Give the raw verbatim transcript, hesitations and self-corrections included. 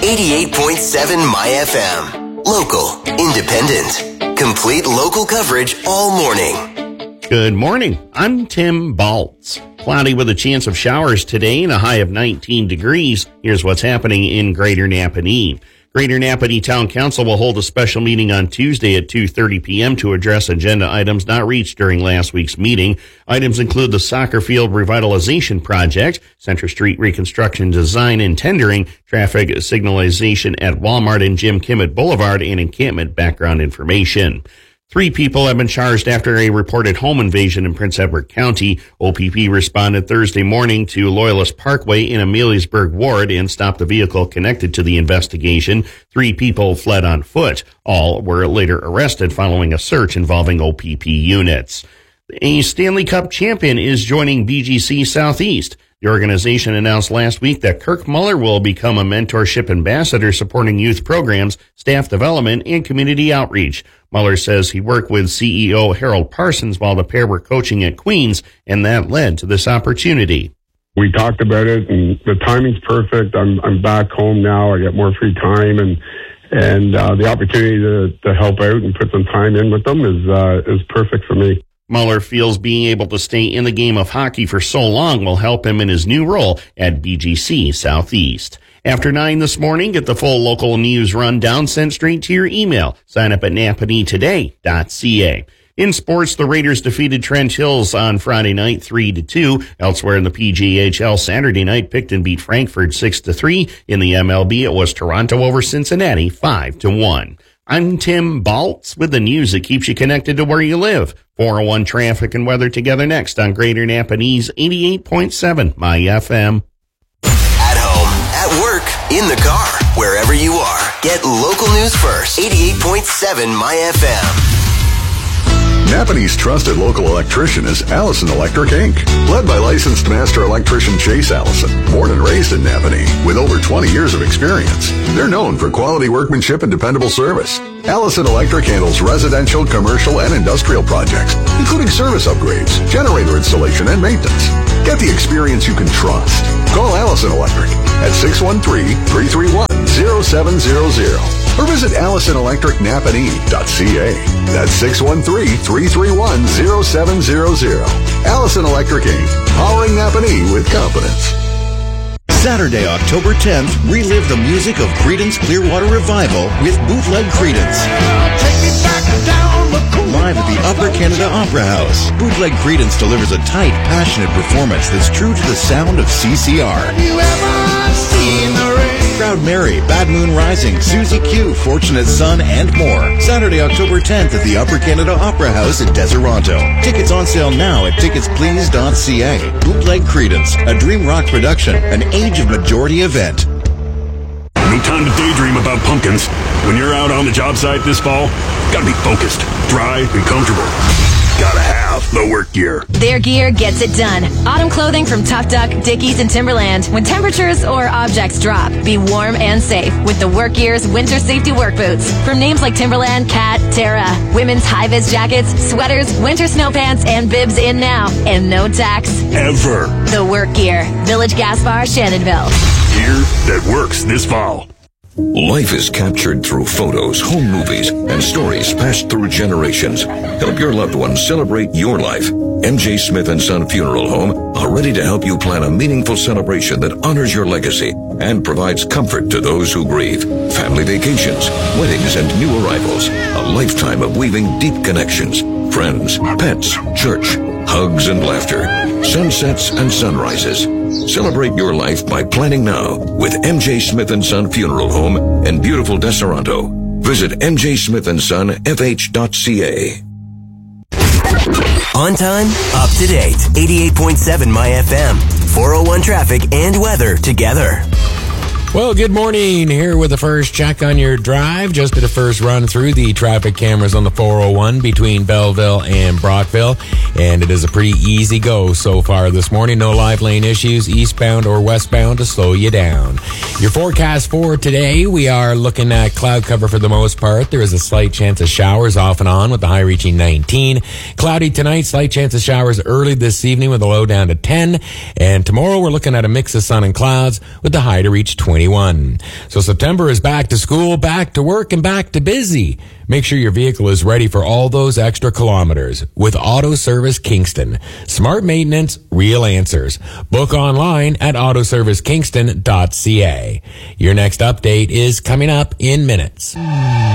eighty-eight point seven My F M. Local, independent, complete local coverage all morning. Good morning. I'm Tim Baltz. Cloudy with a chance of showers today and a high of nineteen degrees. Here's what's happening in Greater Napanee. Greater Napanee Town Council will hold a special meeting on Tuesday at two thirty p.m. to address agenda items not reached during last week's meeting. Items include the soccer field revitalization project, Center Street reconstruction design and tendering, traffic signalization at Walmart and Jim Kimmett Boulevard, and encampment background information. Three people have been charged after a reported home invasion in Prince Edward County. O P P responded Thursday morning to Loyalist Parkway in Ameliasburg Ward and stopped the vehicle connected to the investigation. Three people fled on foot. All were later arrested following a search involving O P P units. A Stanley Cup champion is joining B G C Southeast. The organization announced last week that Kirk Muller will become a mentorship ambassador supporting youth programs, staff development, and community outreach. Muller says he worked with C E O Harold Parsons while the pair were coaching at Queens, and that led to this opportunity. We talked about it, and the timing's perfect. I'm I'm back home now. I get more free time, and and uh, the opportunity to, to help out and put some time in with them is uh, is perfect for me. Muller feels being able to stay in the game of hockey for so long will help him in his new role at B G C Southeast. After nine this morning, get the full local news rundown sent straight to your email. Sign up at napanee today dot c a. In sports, the Raiders defeated Trent Hills on Friday night three to two. Elsewhere in the P J H L Saturday night, Picton beat Frankfurt six to three. In the M L B, it was Toronto over Cincinnati five to one. I'm Tim Baltz with the news that keeps you connected to where you live. four oh one traffic and weather together next on Greater Napanee's eighty-eight point seven My F M. At home, at work, in the car, wherever you are. Get local news first. eighty-eight point seven My F M. Napanee's trusted local electrician is Allison Electric Incorporated. Led by licensed master electrician Chase Allison. Born and raised in Napanee with over twenty years of experience. They're known for quality workmanship and dependable service. Allison Electric handles residential, commercial, and industrial projects, including service upgrades, generator installation, and maintenance. Get the experience you can trust. Call Allison Electric at six one three, three three one, zero seven zero zero or visit allison electric napanee dot c a. That's six one three, three three one, zero seven zero zero. Allison Electric Incorporated. Powering Napanee with confidence. Saturday, October tenth, relive the music of Creedence Clearwater Revival with Bootleg Creedence. Live at the Upper Canada Opera House, Bootleg Creedence delivers a tight, passionate performance that's true to the sound of C C R. Proud Mary, Bad Moon Rising, Susie Q, Fortunate Son, and more. Saturday, October tenth at the Upper Canada Opera House in Deseronto. Tickets on sale now at tickets please dot c a. Bootleg Creedence, a Dream Rock production, an Age of Majority event. No time to daydream about pumpkins. When you're out on the job site this fall, gotta be focused, dry, and comfortable. Gotta have the work gear. Their gear gets it done. Autumn clothing from Tough Duck, Dickies, and Timberland. When temperatures or objects drop, be warm and safe with the Work Gear's winter safety work boots. From names like Timberland, Cat, Terra, women's high-vis jackets, sweaters, winter snow pants, and bibs in now. And no tax. Ever. The Work Gear. Village Gas Bar, Shannonville. Gear that works this fall. Life is captured through photos, home movies, and stories passed through generations. Help your loved ones celebrate your life. M J Smith and Son Funeral Home are ready to help you plan a meaningful celebration that honors your legacy and provides comfort to those who grieve. Family vacations, weddings, and new arrivals. A lifetime of weaving deep connections. Friends, pets, church, hugs and laughter. Sunsets and sunrises. Celebrate your life by planning now with M J Smith and Son Funeral Home in beautiful Deseronto. Visit m j smith and son f h dot c a. On time, up to date. eighty-eight point seven My F M. four oh one traffic and weather together. Well, good morning. Here with the first check on your drive. Just did a first run through the traffic cameras on the four oh one between Belleville and Brockville, and it is a pretty easy go so far this morning. No live lane issues eastbound or westbound to slow you down. Your forecast for today, we are looking at cloud cover for the most part. There is a slight chance of showers off and on with the high reaching nineteen. Cloudy tonight, slight chance of showers early this evening with a low down to ten. And tomorrow we're looking at a mix of sun and clouds with the high to reach twenty. twenty-one. So September is back to school, back to work, and back to busy. Make sure your vehicle is ready for all those extra kilometers with Auto Service Kingston. Smart maintenance, real answers. Book online at auto service kingston dot c a. Your next update is coming up in minutes.